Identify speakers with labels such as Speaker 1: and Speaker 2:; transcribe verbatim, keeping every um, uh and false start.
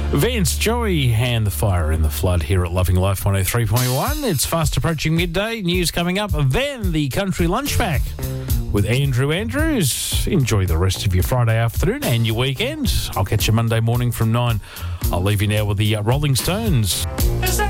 Speaker 1: Vance, Joey, and the fire in the flood here at Loving Life one oh three point one. It's fast approaching midday. News coming up. Then the country lunch pack with Andrew Andrews. Enjoy the rest of your Friday afternoon and your weekend. I'll catch you Monday morning from nine. I'll leave you now with the uh, Rolling Stones.